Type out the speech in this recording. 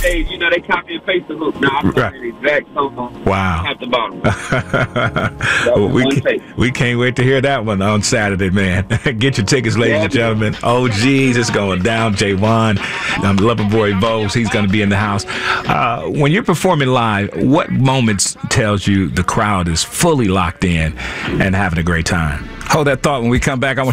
Hey, you know, they copy and paste the hook. Now I'm playing the exact song. Wow. At the bottom. Well, we can't wait to hear that one on Saturday, man. Get your tickets, ladies and gentlemen. Oh, geez, it's going down. J1, Loverboy Vose, he's going to be in the house. When you're performing live, what moments tells you the crowd is fully locked in and having a great time? Hold that thought. When we come back, I want